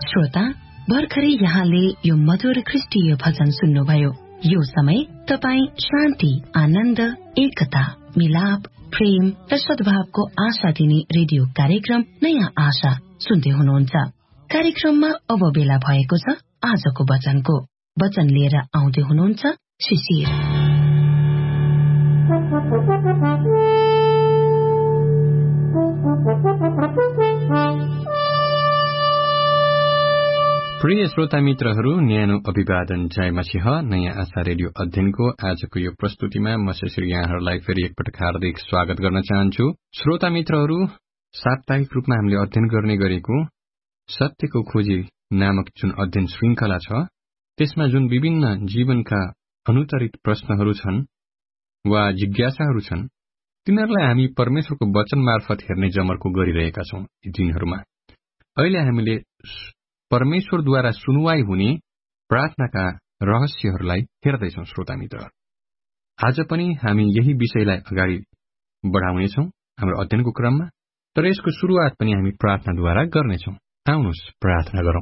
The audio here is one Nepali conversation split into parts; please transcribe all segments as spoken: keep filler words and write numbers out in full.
श्रोता, भर्खरै यहाँले यो मधुर ख्रीष्टीय भजन सुन्नुभयो। यो समय तपाई शान्ति, आनन्द, एकता, मिलाप, प्रेम र सद्भावको आशा दिने रेडियो कार्यक्रम नयाँ आशा सुन्दै हुनुहुन्छ। कार्यक्रममा अब बेला भएको छ आजको वचनको। वचन लिएर आउँदै हुनुहुन्छ शिशिर। प्रिय श्रोता मित्रहरू, न्यानो अभिवादन। जय मसीह। नयाँ आशा रेडियो अध्ययनको आजको यो प्रस्तुतिमा म शिशिर यहाँहरूलाई फेरि एकपटक हार्दिक स्वागत गर्न चाहन्छु। श्रोता मित्रहरू, साप्ताहिक रूपमा हामीले अध्ययन गर्ने गरेको सत्यको खोजी नामक जुन अध्ययन श्रृंखला छ, त्यसमा जुन विभिन्न जीवनका अनुत्तरित प्रश्नहरू छन् वा जिज्ञासाहरू छन्, तिनीहरूलाई हामी परमेश्वरको वचन मार्फत हेर्ने जमर्को गरिरहेका छौं। यी दिनहरूमा अहिले हामीले परमेश्वरद्वारा सुनुवाई हुने प्रार्थनाका रहस्यहरूलाई हेर्दैछौं। श्रोता मित्र, आज पनि हामी यही विषयलाई अगाडि बढ़ाउनेछौं हाम्रो अध्ययनको क्रममा, तर यसको शुरूआत पनि हामी प्रार्थनाद्वारा गर्नेछौं। आउनुहोस् प्रार्थना गरौं।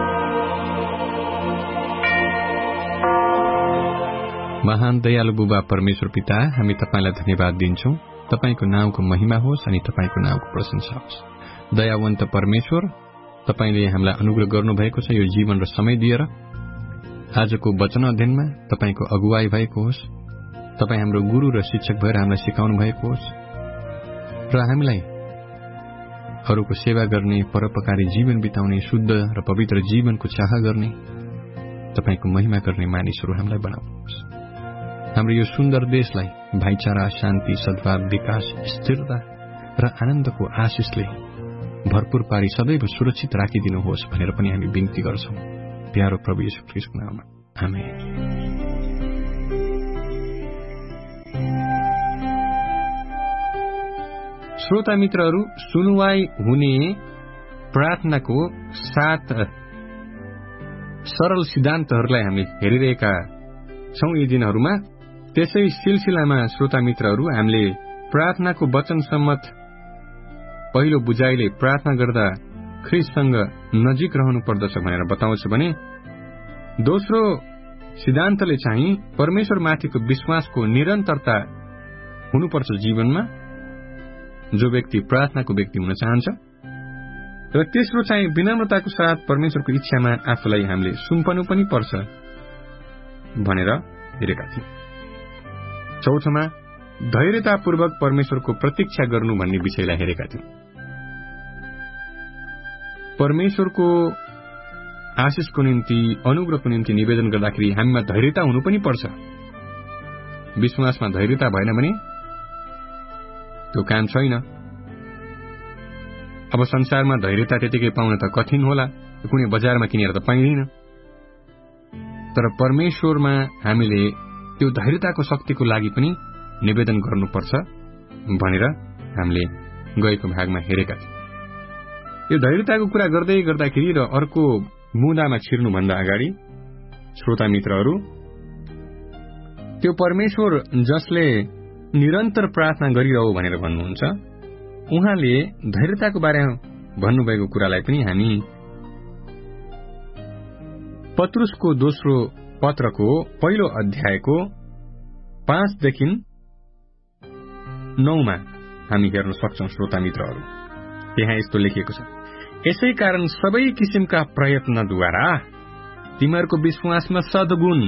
महान दयालु बुबा परमेश्वर पिता, हामी तपाईलाई धन्यवाद दिन्छौं। तपाईको नामको महिमा होस् अनि तपाईको नामको प्रशंसा होस्। दयावन्त परमेश्वर, तपाईले हामीलाई अनुग्रह गर्नुभएको छ यो जीवन र समय दिएर। आजको वचन अध्ययनमा तपाईको अगुवाई भएको होस्। तपाई हाम्रो गुरु र शिक्षक भएर हामीलाई सिकाउनु भएको होस् र हामीलाई अरूको सेवा गर्ने, परोपकारी जीवन बिताउने, शुद्ध र पवित्र जीवनको चाह गर्ने, तपाईको महिमा गर्ने मानिसहरू हामीलाई बनाउनुहोस्। हाम्रो यो सुन्दर देशलाई भाइचारा, शान्ति, सद्भाव, विकास, स्थिरता र आनन्दको आशिषले भरपूर पारी सदैव सुरक्षित राखिदिनुहोस् भनेर पनि हामी बिन्ती गर्छौं। प्यारो प्रभु येशू ख्रीष्टको नाममा, आमेन। श्रोता मित्रहरू, सुनुवाई हुने प्रार्थनाको सात सरल सिद्धान्तहरूलाई हामी हेरिरहेका छौं यी दिनहरूमा। त्यसै सिलसिलामा श्रोता मित्रहरू, हामीले प्रार्थनाको वचन सम्मत पहिलो बुझाइले प्रार्थना गर्दा ख्रीष्टसँग नजिक रहनु पर्दछ भनेर बताउँछ भने, दोस्रो सिद्धान्तले चाहिँ परमेश्वरमाथिको विश्वासको निरन्तरता हुनुपर्छ जीवनमा, जो व्यक्ति प्रार्थनाको व्यक्ति हुन चाहन्छ। र तेस्रो चाहिँ विनम्रताको साथ परमेश्वरको इच्छामा आफूलाई हामीले सुम्पनु पनि पर्छ भनेर हेरेका थियौं। चौथोमा धैर्यतापूर्वक परमेश्वरको प्रतीक्षा गर्नु भन्ने विषयलाई हेरेका थियौं। परमेश्वरको आशिषको निम्ति, अनुग्रहको निम्ति निवेदन गर्दाखेरि हामीमा धैर्यता हुनु पनि पर्छ। विश्वासमा धैर्यता भएन भने त्यो काम छैन। अब संसारमा धैर्यता त्यतिकै पाउन त कठिन होला, कुनै बजारमा किनेर त पाइँदैन। तर परमेश्वरमा हामीले त्यो धैर्यताको शक्तिको लागि पनि निवेदन गर्नुपर्छ भनेर हामीले गएको भागमा हेरेका थियौं। यो धैर्यताको कुरा गर्दै गर्दाखेरि र अर्को मुद्दामा छिर्नुभन्दा अगाडि श्रोता मित्रहरू, त्यो परमेश्वर जसले निरन्तर प्रार्थना गरिरहौ भनेर भन्नुहुन्छ, उहाँले धैर्यताको बारेमा भन्नुभएको कुरालाई पनि हामी पत्रुसको दोस्रो पत्रको पहिलो अध्यायको पाँचदेखि नौमा हामी हेर्न सक्छौं। श्रोता मित्रहरू, त्यहाँ यस्तो लेखिएको छ, यसै कारण सबै किसिमका प्रयत्नद्वारा तिमीहरूको विश्वासमा सद्गुण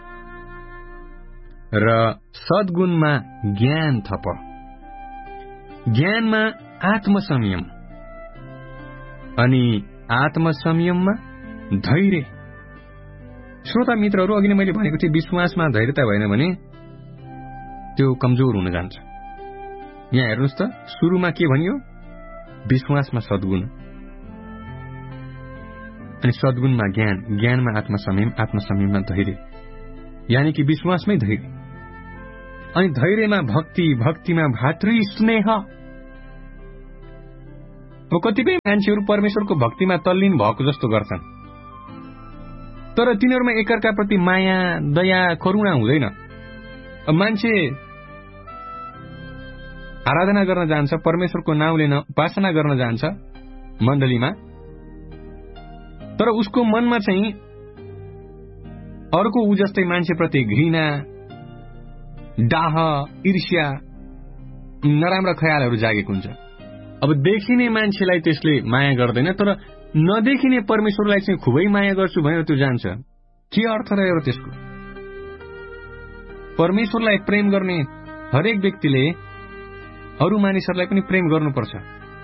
र सद्गुणमा ज्ञान थप, ज्ञानमा आत्मसंयम अनि आत्मसंयममा धैर्य। श्रोता मित्रहरू, अघि नै मैले भनेको थिएँ, विश्वासमा धैर्यता भएन भने त्यो कमजोर हुन जान्छ। यहाँ हेर्नुहोस् त, सुरुमा के भनियो? विश्वासमा सद्गुण अनि सद्गुणमा ज्ञान, ज्ञानमा आत्मसंयम, आत्मसंयममा धैर्य, यानी कि विश्वासमै धैर्य, अनि धैर्यमा भक्ति, भक्तिमा भातृ स्नेह। अब कतिपय मान्छेहरू परमेश्वरको भक्तिमा तल्लीन भएको जस्तो गर्छन्, तर तिनीहरूमा एकअर्काप्रति माया, दया, करुणा हुँदैन। अब मान्छे आराधना गर्न जान्छ, परमेश्वरको नाउँ लिन उपासना गर्न जान्छ मण्डलीमा, तर उसको मनमा चाहिँ अर्को ऊ जस्तै मान्छेप्रति घृणा, डाह, ईर्ष्या, नराम्रा ख्यालहरू जागेको हुन्छ। अब देखिने मान्छेलाई त्यसले माया गर्दैन, तर नदेखिने परमेश्वरलाई चाहिँ खुबै माया गर्छु भनेर त्यो जान्छ। के अर्थ रह्यो त्यसको? परमेश्वरलाई प्रेम गर्ने हरेक व्यक्तिले अरू मानिसहरूलाई पनि प्रेम गर्नुपर्छ।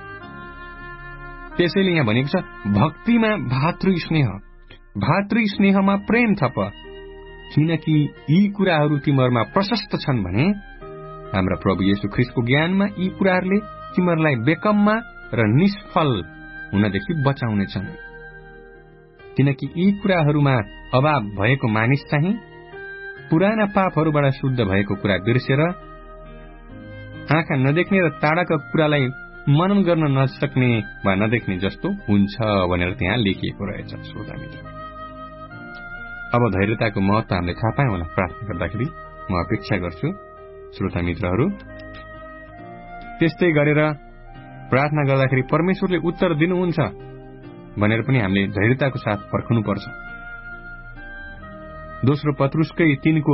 त्यसैले यहाँ भनेको छ भक्तिमा भातृ स्नेह, भातृ स्नेहमा प्रेम थप, किनकि यी कुराहरू तिमीहरूमा प्रशस्त छन् भने हाम्रा प्रभु येशू ख्रीष्टको ज्ञानमा यी कुराहरूले तिमीहरूलाई बेकममा र निष्फल हुनदेखि बचाउनेछन्। किनकि यी कुराहरूमा अभाव भएको मानिस चाहिँ पुराना पापहरूबाट शुद्ध भएको कुरा बिर्सेर आँखा नदेख्ने र टाढाका कुरालाई मनन गर्न नसक्ने वा नदेख्ने जस्तो हुन्छ भनेर त्यहाँ लेखिएको रहेछ। श्रोता मित्र, अब धैर्यताको महत्व हामीले थाहा पायौँ होला प्रार्थना गर्दाखेरि। म अपेक्षा गर्छु श्रोता मित्रहरू त्यस्तै गरेर प्रार्थना गर्दाखेरि परमेश्वरले उत्तर दिनुहुन्छ भनेर पनि हामीले धैर्यताको साथ पर्खनुपर्छ। दोस्रो पत्रुसकै तीनको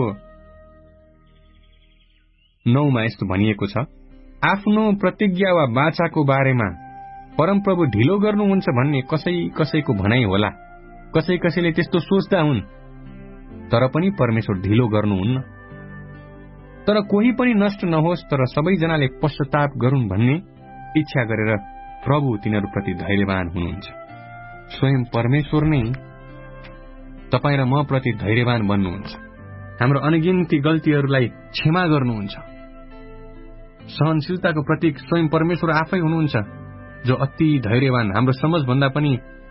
नौमा यस्तो भनिएको छ, आफ्नो प्रतिज्ञा वा बाचाको बारेमा परमप्रभु ढिलो गर्नुहुन्छ भन्ने कसै कसैको भनाइ होला। कसै कसैले त्यस्तो सोच्दा हुन्, तर पनि परमेश्वर ढिलो गर्नुहुन्न। तर कोही पनि नष्ट नहोस्, तर सबैजनाले पश्चाताप गरून् भन्ने इच्छा गरेर प्रभु तिनीहरूप्रति धैर्यवान हुनुहुन्छ। स्वयं परमेश्वर नै तपाईँ र म प्रति धैर्यवान बन्नुहुन्छ। हाम्रो अनगिन्ती गल्तीहरूलाई क्षमा गर्नुहुन्छ। सहनशीलताको प्रतीक स्वयं परमेश्वर आफै हुनुहुन्छ, जो अति धैर्यवान, हाम्रो समझभन्दा पनि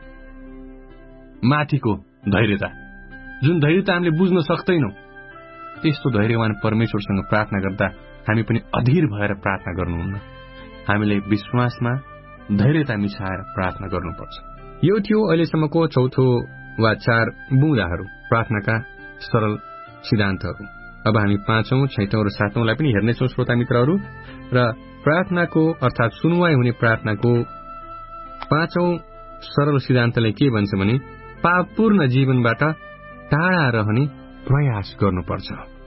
माथिको धैर्यता, जुन धैर्यता हामीले बुझ्न सक्दैनौं। त्यस्तो धैर्यवान परमेश्वरसँग प्रार्थना गर्दा हामी पनि अधीर भएर प्रार्थना गर्नुहुन्न। हामीले विश्वासमा धैर्यता मिसाएर प्रार्थना गर्नुपर्छ। यो थियो अहिलेसम्मको चौथो वा चार बुँदाहरू, प्रार्थनाका सरल सिद्धान्तहरू। अब हामी पाँचौं, छैटौं र सातौंलाई पनि हेर्नेछौं श्रोता मित्रहरू। र प्रार्थनाको अर्थात सुनवाई हुने प्रार्थनाको पाँचौं सरल सिद्धान्तले के भन्छ भने पापपूर्ण जीवनबाट टाढा रहने प्रयास गर्नुपर्छ।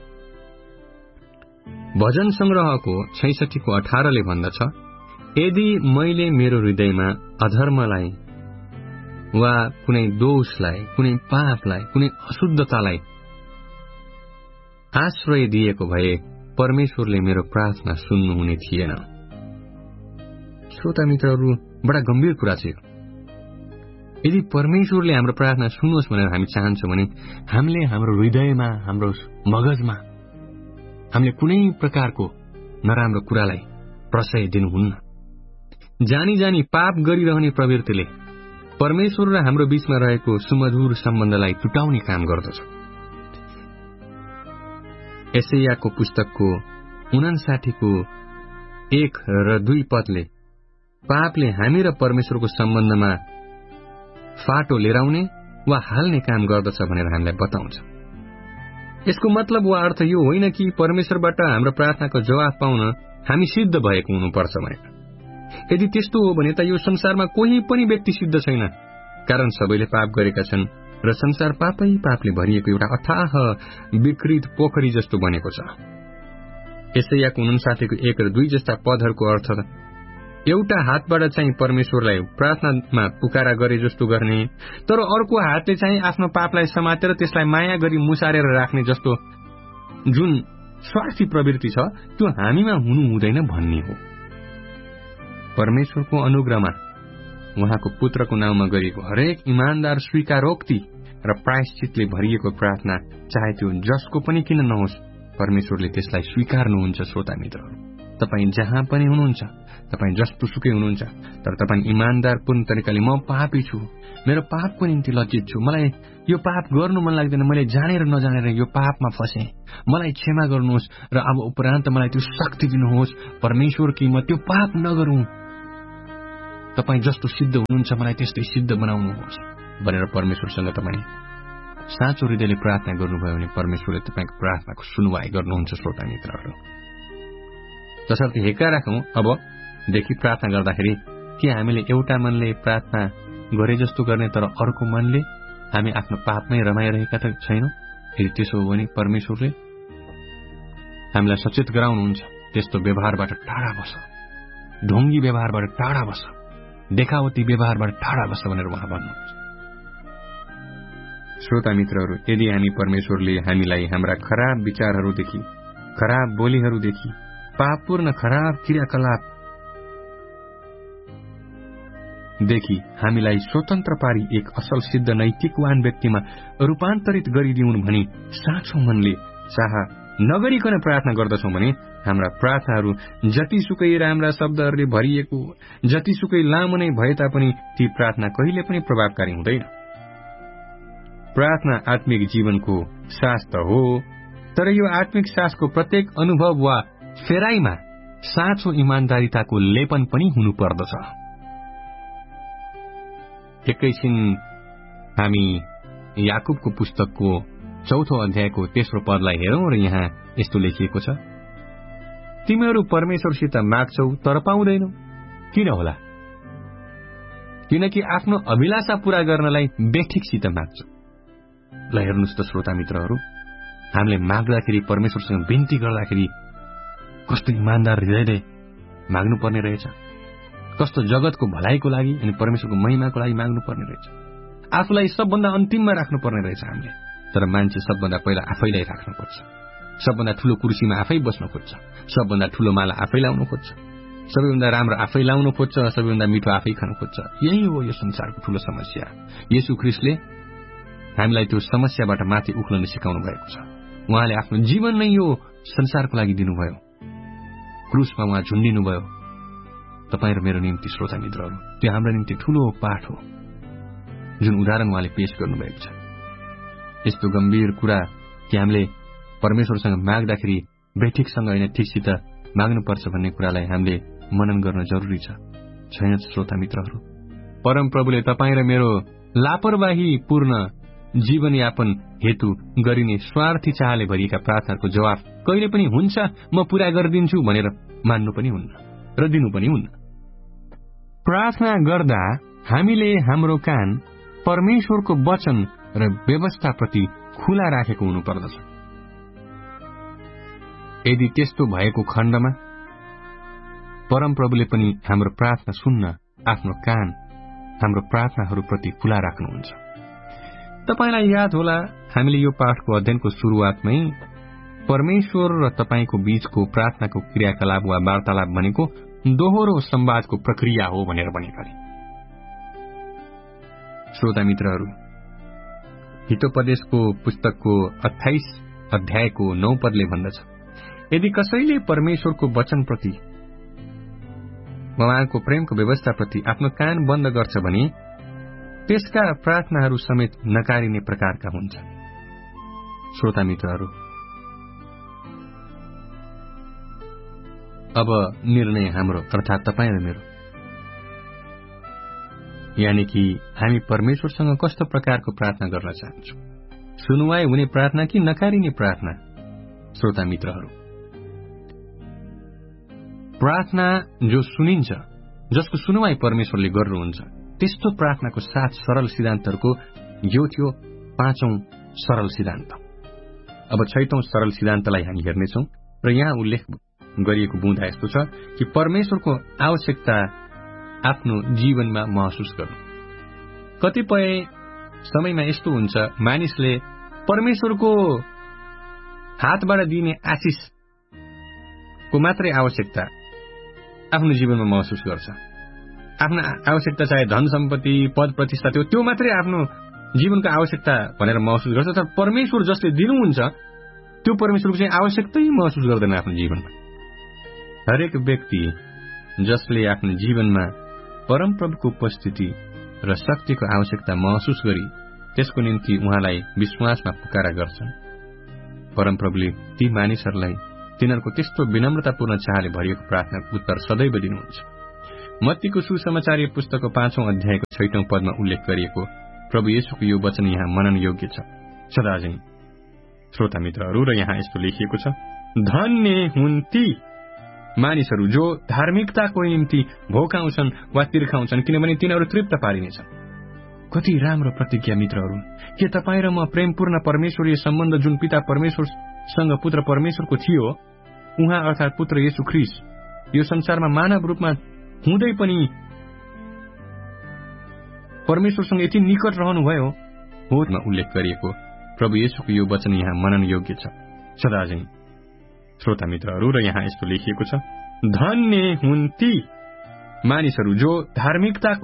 भजन संग्रहको छैसठीको अठारले भन्दछ, यदि मैले मेरो हृदयमा अधर्मलाई वा कुनै दोषलाई, कुनै पापलाई, कुनै अशुद्धतालाई आश्रय दिएको भए परमेश्वरले मेरो प्रार्थना सुन्नुहुने थिएन। श्रोता मित्रहरू, बडा गम्भीर कुरा छ यो। यदि परमेश्वरले हाम्रो प्रार्थना सुन्नुहोस् भनेर हामी चाहन्छौं भने हामीले हाम्रो हृदयमा, हाम्रो मगजमा हामीले कुनै प्रकारको नराम्रो कुरालाई प्रशय दिनुहुन्न। जानी जानी पाप गरिरहने प्रवृत्तिले परमेश्वर र हाम्रो बीचमा रहेको सुमधुर सम्बन्धलाई टुटाउने काम गर्दछ। एसैयाको पुस्तकको उनासाठीको एक र दुई पदले पापले हामी र परमेश्वरको सम्बन्धमा फाटो लिएर आउने वा हाल्ने काम गर्दछ भनेर हामीलाई बताउँछ। यसको मतलब वा अर्थ यो होइन कि परमेश्वरबाट हाम्रो प्रार्थनाको जवाफ पाउन हामी सिद्ध भएको हुनुपर्छ भनेर। यदि त्यस्तो हो भने त यो संसारमा कोही पनि व्यक्ति सिद्ध छैन, कारण सबैले पाप गरेका छन् र संसार पापै पापले भरिएको एउटा अथाह विकृत पोखरी जस्तो बनेको छ। यसैयाको उनासाठीको एक र दुई जस्ता पदहरूको अर्थ एउटा हातबाट चाहिँ परमेश्वरलाई प्रार्थनामा पुकारा गरे जस्तो गर्ने, तर अर्को हातले चाहिँ आफ्नो पापलाई समातेर त्यसलाई माया गरी मुसारेर राख्ने जस्तो जुन स्वार्थी प्रवृत्ति छ त्यो हामीमा हुनु हुँदैन भन्ने हो। परमेश्वरको अनुग्रहमा उहाँको पुत्रको नाउँमा गरिएको हरेक इमानदार स्वीकारोक्ति र प्रायश्चितले भरिएको प्रार्थना, चाहे त्यो जसको पनि किन नहोस्, परमेश्वरले त्यसलाई स्वीकार्नुहुन्छ। श्रोता मित्रहरू, तपाईँ जहाँ पनि हुनुहुन्छ, तपाईँ जस्तो सुकै हुनुहुन्छ, तर तपाईँ इमानदार पूर्ण तरिकाले म पापी छु, मेरो पापको निम्ति लज्जित छु, मलाई यो पाप गर्नु मन लाग्दैन, मैले जानेर नजानेर यो पापमा फसे, मलाई क्षमा गर्नुहोस् र अब उपरान्त मलाई त्यो शक्ति दिनुहोस् परमेश्वर कि म त्यो पाप नगरौं। तपाईँ जस्तो सिद्ध हुनुहुन्छ मलाई त्यस्तै सिद्ध बनाउनुहोस् भनेर परमेश्वरसँग तपाईँ साँचो हृदयले प्रार्थना गर्नुभयो भने परमेश्वरले तपाईँको प्रार्थनाको सुनवाई गर्नुहुन्छ। श्रोता मित्रहरू, तसर्थ हेका राखौं अबदेखि प्रार्थना गर्दाखेरि कि हामीले एउटा मनले प्रार्थना गरे जस्तो गर्ने तर अर्को मनले हामी आफ्नो पापमै रमाइरहेका त छैनौं? यदि त्यसो हो भने परमेश्वरले हामीलाई सचेत गराउनुहुन्छ, त्यस्तो व्यवहारबाट टाढा बस, ढोंगी व्यवहारबाट टाढा बस, देखावटी व्यवहारबाट टाढा बस भनेर उहाँ भन्नुहुन्छ। श्रोता मित्रहरू, यदि हामी परमेश्वरले हामीलाई हाम्रा खराब विचारहरूदेखि, खराब बोलीहरूदेखि, पापपूर्ण खराब क्रियाकलाप देखि हामीलाई स्वतन्त्र पारी एक असल सिद्ध नैतिकवान व्यक्तिमा रूपान्तरित गरिदिउन् भनी साँचो मनले चाह नगरिकन प्रार्थना गर्दछौं भने हाम्रा प्रार्थनाहरू जतिसुकै राम्रा शब्दहरूले भरिएको, जतिसुकै लामो नै भए तापनि ती प्रार्थना कहिले पनि प्रभावकारी हुँदैन। प्रार्थना आत्मिक जीवनको सास त हो, तर यो आत्मिक सासको प्रत्येक अनुभव वा फेराइमा साँचो इमान्दारिताको लेपन पनि हुनुपर्दछ। एकैछिन हामी याकुबको पुस्तकको चौथो अध्यायको तेस्रो पदलाई हेरौं र यहाँ यस्तो लेखिएको छ, तिमीहरू परमेश्वरसित माग्छौ तर पाउँदैनौ। किन होला? किनकि आफ्नो अभिलाषा पूरा गर्नलाई बेठिकसित माग्छौ। ल हेर्नुहोस् त श्रोता मित्रहरू, हामीले माग्दाखेरि, परमेश्वरसँग बिन्ती गर्दाखेरि कस्तो इमान्दार हृदयले माग्नुपर्ने रहेछ, कस्तो जगतको भलाइको लागि अनि परमेश्वरको महिमाको लागि माग्नुपर्ने रहेछ। आफूलाई सबभन्दा अन्तिममा राख्नुपर्ने रहेछ हामीले। तर मान्छे सबभन्दा पहिला आफैलाई राख्नुपर्छ, सबभन्दा ठूलो कुर्सीमा आफै बस्न खोज्छ, सबभन्दा ठूलो माला आफै लाउन खोज्छ, सबैभन्दा राम्रो आफै लाउन खोज्छ, सबैभन्दा मिठो आफै खान खोज्छ। यही हो यो संसारको ठूलो समस्या। येशू ख्रीष्टले हामीलाई त्यो समस्याबाट माथि उक्लन सिकाउनु भएको छ। उहाँले आफ्नो जीवन नै यो संसारको लागि दिनुभयो, क्रुसमा उहाँ झुन्डिनुभयो तपाईँ र मेरो निम्ति। श्रोता मित्रहरू, त्यो हाम्रो निम्ति ठूलो पाठ हो जुन उदाहरण उहाँले पेश गर्नुभएको छ। यस्तो गम्भीर कुरा कि हामीले परमेश्वरसँग माग्दाखेरि बेठिकसँग होइन, ठिकसित माग्नुपर्छ भन्ने कुरालाई हामीले मनन गर्न जरुरी छ, छैन श्रोता मित्रहरू? परमप्रभुले तपाईँ र मेरो लापरवाहीपूर्ण जीवनयापन हेतु गरिने स्वार्थी चाहले भरिएका प्रार्थनाको जवाफ कहिले पनि हुन्छ, म पूरा गरिदिन्छु भनेर मान्नु पनि हुन्न र दिनु पनि हुन्न। प्रार्थना गर्दा हामीले हाम्रो कान परमेश्वरको वचन र व्यवस्थाप्रति खुला राखेको हुनुपर्दछ। यदि त्यस्तो भएको खण्डमा परमप्रभुले पनि हाम्रो प्रार्थना सुन्न आफ्नो कान हाम्रो प्रार्थनाहरूप्रति खुला राख्नुहुन्छ। तपाईलाई याद होला, हामीले यो पाठको अध्ययनको शुरूआतमै परमेश्वर र तपाईको बीचको प्रार्थनाको क्रियाकलाप वा वार्तालाप भनेको दोहोरो संवादको प्रक्रिया हो भनेर भनेका थिए। श्रोता मित्रहरू, हितोपदेशको पुस्तकको अट्ठाइस अध्यायको नौ पदले भन्दछ, यदि कसैले परमेश्वरको वचनप्रति उहाँको प्रेमको व्यवस्थाप्रति आफ्नो कान बन्द गर्छ भने त्यसका प्रार्थनाहरू समेत नकारिने प्रकारका हुन्छ। श्रोता मित्रहरू, अब निर्णय हाम्रो अर्थात तपाईँ र मेरो, यानि कि हामी परमेश्वरसँग कस्तो प्रकारको प्रार्थना गर्न चाहन्छौँ, सुनुवाई हुने प्रार्थना कि नकारिने प्रार्थना? श्रोता मित्रहरू, प्रार्थना जो सुनिन्छ, जसको सुनुवाई परमेश्वरले गर्नुहुन्छ, त्यस्तो प्रार्थनाको सात सरल सिद्धान्तहरूको यो थियो पाँचौं सरल सिद्धान्त। अब छैटौं सरल सिद्धान्तलाई हामी हेर्नेछौं र यहाँ उल्लेख गरिएको बुँदा यस्तो छ कि परमेश्वरको आवश्यकता आफ्नो जीवनमा महसुस गर्नु। कतिपय समयमा यस्तो हुन्छ, मानिसले परमेश्वरको हातबाट दिने आशिषको मात्रै आवश्यकता आफ्नो जीवनमा महसुस गर्छ। आफ्नो आवश्यकता चाहे धन सम्पत्ति, पद प्रतिष्ठा, त्यो त्यो मात्रै आफ्नो जीवनको आवश्यकता भनेर महसुस गर्छ। तर परमेश्वर जसले दिनुहुन्छ त्यो परमेश्वरको चाहिँ आवश्यकतै महसुस गर्दैन आफ्नो जीवनमा। हरेक व्यक्ति जसले आफ्नो जीवनमा परमप्रभुको उपस्थिति र शक्तिको आवश्यकता महसुस गरी त्यसको निम्ति उहाँलाई विश्वासमा पुकारा गर्छन्, परमप्रभुले ती मानिसहरूलाई तिनीहरूको त्यस्तो विनम्रतापूर्ण चाहले भरिएको प्रार्थनाको उत्तर सदैव दिनुहुन्छ। मत्तीको सुसमाचार पुस्तकको पाँचौं अध्यायको छैटौं पदमा उल्लेख गरिएको प्रभु येशूको यो वचन यहाँ मनन योग्य छ सदाझै। श्रोता मित्रहरू, र यहाँ यस्तो लेखिएको छ, धन्य हुन् ती मानिसहरू जो धार्मिकताको निम्ति भोकाउँछन् वा तिर्खाउँछन्, किनभने तिनीहरू तृप्त पारिनेछ। कति राम्रो प्रतिज्ञा मित्रहरू। के तपाईँ र म प्रेमपूर्ण परमेश्वरीय सम्बन्ध जुन पिता परमेश्वरसँग पुत्र परमेश्वरको थियो, उहाँ अर्थात् पुत्र येशू ख्रीष्ट यो संसारमा मानव रूपमा हुँदै पनि परमेश्वरसँग यति निकट रहनुभयो हो मा उल्लेख गरिएको प्रभु येशूको यो वचन यहाँ मनन योग्य छ सदाझै। श्रोता मित्रहरू, र यहाँ यस्तो लेखिएको छ, धन्य हुन् ती मानिसहरू जो धार्मिकताको